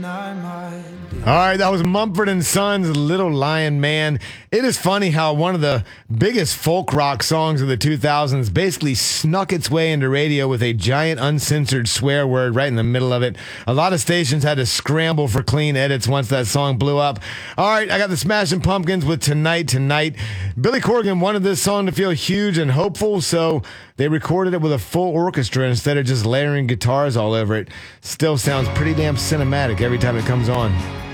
All right, that was Mumford & Sons' Little Lion Man. It is funny how one of the biggest folk rock songs of the 2000s basically snuck its way into radio with a giant uncensored swear word right in the middle of it. A lot of stations had to scramble for clean edits once that song blew up. All right, I got the Smashing Pumpkins with Tonight. Billy Corgan wanted this song to feel huge and hopeful, so they recorded it with a full orchestra instead of just layering guitars all over it. Still sounds pretty damn cinematic every time it comes on.